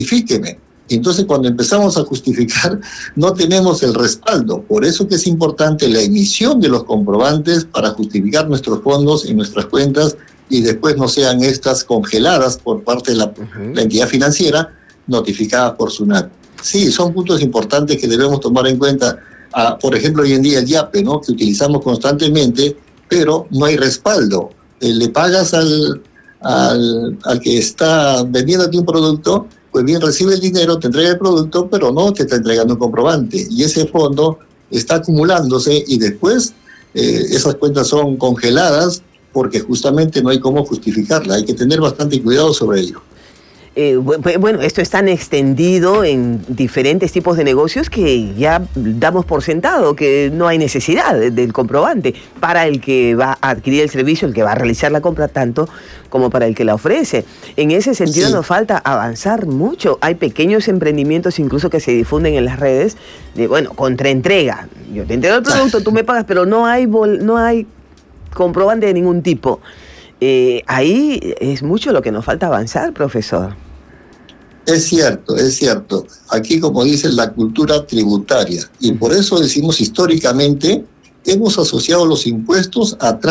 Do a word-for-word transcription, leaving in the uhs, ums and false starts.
justifíqueme. Entonces, cuando empezamos a justificar, no tenemos el respaldo. Por eso que es importante la emisión de los comprobantes para justificar nuestros fondos y nuestras cuentas, y después no sean estas congeladas por parte de la, uh-huh. la entidad financiera, notificadas por SUNAT. Sí, son puntos importantes que debemos tomar en cuenta. Ah, por ejemplo, hoy en día el YAPE, ¿no?, que utilizamos constantemente, pero no hay respaldo. Eh, le pagas al, al, al que está vendiéndote un producto, pues bien, recibe el dinero, te entrega el producto, pero no te está entregando un comprobante. Y ese fondo está acumulándose y después eh, esas cuentas son congeladas porque justamente no hay cómo justificarla. Hay que tener bastante cuidado sobre ello. Eh, bueno, esto es tan extendido en diferentes tipos de negocios que ya damos por sentado que no hay necesidad del comprobante para el que va a adquirir el servicio, el que va a realizar la compra, tanto como para el que la ofrece. En ese sentido sí. nos falta avanzar mucho. Hay pequeños emprendimientos incluso que se difunden en las redes de, bueno, contraentrega. Yo te entrego el producto, tú me pagas, pero no hay, bol, no hay comprobante de ningún tipo. Eh, ahí es mucho lo que nos falta avanzar, profesor. Es cierto, es cierto. Aquí, como dicen, la cultura tributaria. Y por eso decimos históricamente, hemos asociado los impuestos a